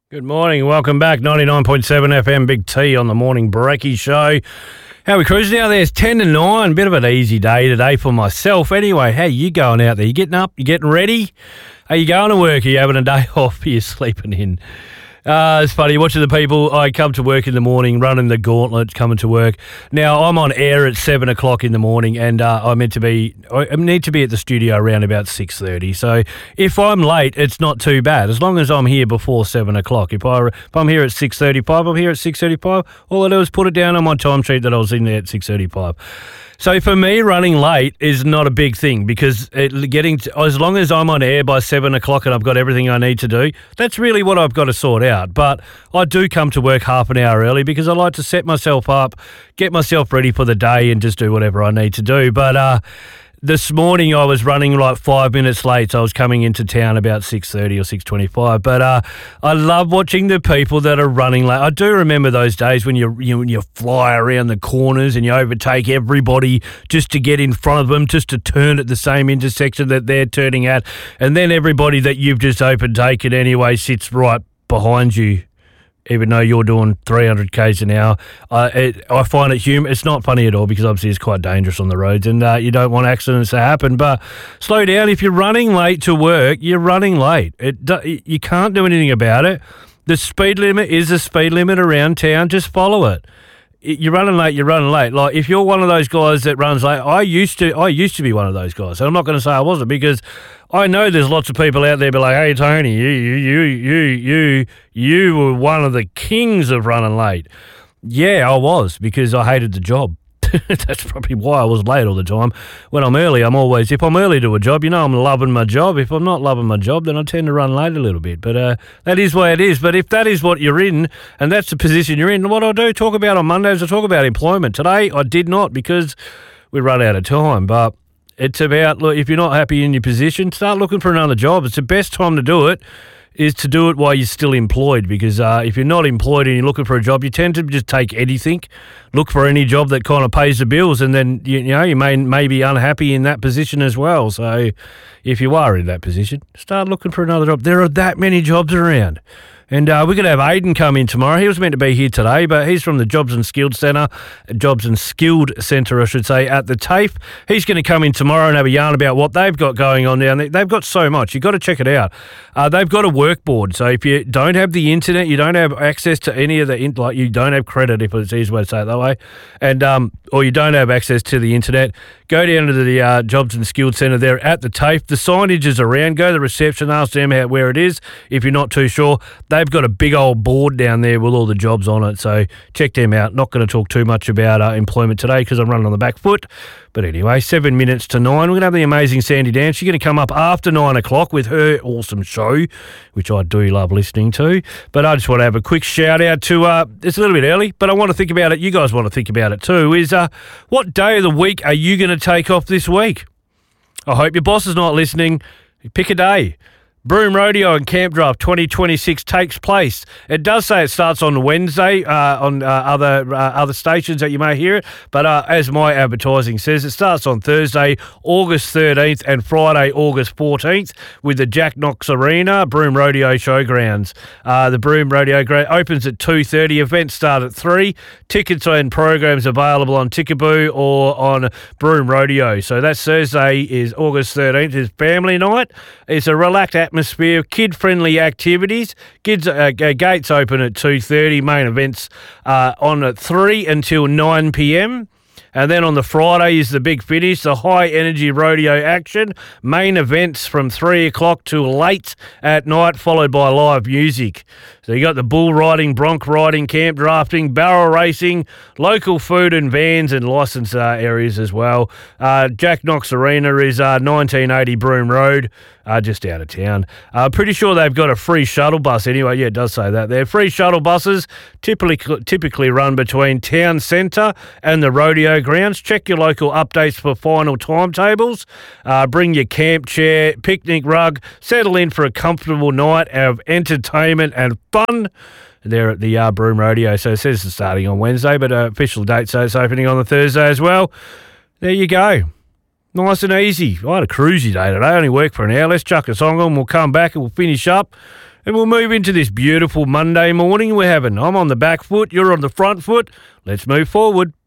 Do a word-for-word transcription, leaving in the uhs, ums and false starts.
Good morning, welcome back. ninety-nine point seven F M, Big T on the Morning Brekkie Show. How are we cruising out there? It's ten to nine. Bit of an easy day today for myself. Anyway, how you going out there? You getting up? You getting ready? Are you going to work? Are you having a day off? Are you sleeping in? Uh, it's funny, watching the people. I come to work in the morning, running the gauntlet, coming to work. Now, I'm on air at seven o'clock in the morning, and uh, I'm meant to be, I need to be at the studio around about six thirty. So if I'm late, it's not too bad, as long as I'm here before seven o'clock. If, I, if I'm here at six thirty-five, I'm here at six thirty-five. All I do is put it down on my timesheet that I was in there at six thirty-five. So for me, running late is not a big thing because it, getting to, as long as I'm on air by seven o'clock and I've got everything I need to do, that's really what I've got to sort out. But I do come to work half an hour early because I like to set myself up, get myself ready for the day and just do whatever I need to do. But uh, this morning I was running like five minutes late, so I was coming into town about six thirty or six twenty-five. But uh, I love watching the people that are running late. I do remember those days when you, you you fly around the corners and you overtake everybody just to get in front of them, just to turn at the same intersection that they're turning at, and then everybody that you've just overtaken anyway sits right behind you, even though you're doing three hundred kays an hour. Uh, it, I find it hum- It's not funny at all because obviously it's quite dangerous on the roads and uh, you don't want accidents to happen. But slow down. If you're running late to work, you're running late. It do- You can't do anything about it. The speed limit is the speed limit around town. Just follow it. You're running late, you're running late. Like, if you're one of those guys that runs late, I used to I used to be one of those guys. And I'm not going to say I wasn't because I know there's lots of people out there be like, hey, Tony, you, you, you, you, you, you were one of the kings of running late. Yeah, I was because I hated the job. That's probably why I was late all the time. When I'm early, I'm always, if I'm early to a job, you know I'm loving my job. If I'm not loving my job, then I tend to run late a little bit. But uh, that is why it is. But if that is what you're in, and that's the position you're in, what I do, talk about on Mondays, I talk about employment. Today, I did not because we run out of time. But it's about, look, if you're not happy in your position, start looking for another job. It's the best time to do it. Is to do it while you're still employed, because uh, if you're not employed and you're looking for a job, you tend to just take anything, look for any job that kind of pays the bills, and then you, you know you may may be unhappy in that position as well. So if you are in that position, start looking for another job. There are that many jobs around. And uh, we're going to have Aidan come in tomorrow. He was meant to be here today, but he's from the Jobs and Skilled Centre, Jobs and Skilled Centre, I should say, at the TAFE. He's going to come in tomorrow and have a yarn about what they've got going on down there. They've got so much. You've got to check it out. Uh, they've got a work board. So if you don't have the internet, you don't have access to any of the, in- like you don't have credit, if it's the easy way to say it that way, and um, or you don't have access to the internet, go down to the uh, Jobs and Skilled Centre there at the TAFE. The signage is around. Go to the reception, ask them how, where it is if you're not too sure. They've got a big old board down there with all the jobs on it, so check them out. Not going to talk too much about uh, employment today because I'm running on the back foot. But anyway, seven minutes to nine. We're going to have the amazing Sandy Dan. She's going to come up after nine o'clock with her awesome show, which I do love listening to. But I just want to have a quick shout out to, uh, it's a little bit early, but I want to think about it. You guys want to think about it too, is uh, what day of the week are you going to take off this week? I hope your boss is not listening. Pick a day. Broome Rodeo and Camp Draft twenty twenty-six takes place. It does say it starts on Wednesday uh, on uh, other uh, other stations that you may hear it, but uh, as my advertising says, it starts on Thursday, August thirteenth and Friday, August fourteenth with the Jack Knox Arena, Broome Rodeo Showgrounds. Uh, the Broome Rodeo opens at two thirty. Events start at three. Tickets and programs available on Tickaboo or on Broome Rodeo. So that Thursday is August thirteenth. It's family night. It's a relaxed atmosphere. Atmosphere, kid-friendly activities. Kids uh, gates open at two thirty. Main events uh, on at three until nine p.m. And then on the Friday is the big finish, the high-energy rodeo action. Main events from three o'clock till late at night, followed by live music. So you got the bull riding, bronc riding, camp drafting, barrel racing, local food and vans and licensed uh, areas as well. Uh, Jack Knox Arena is uh, nineteen eighty Broome Road, uh, just out of town. Uh, pretty sure they've got a free shuttle bus anyway. Yeah, it does say that. They're free shuttle buses, typically typically run between town centre and the rodeo grounds. Check your local updates for final timetables. Uh, bring your camp chair, picnic rug, settle in for a comfortable night of entertainment and fun there at the uh, Broome Rodeo. So it says it's starting on Wednesday, but uh, official date says it's opening on the Thursday as well. There you go. Nice and easy. I had a cruisy day today. I only worked for an hour. Let's chuck a song on. We'll come back and we'll finish up. And we'll move into this beautiful Monday morning we're having. I'm on the back foot, you're on the front foot. Let's move forward.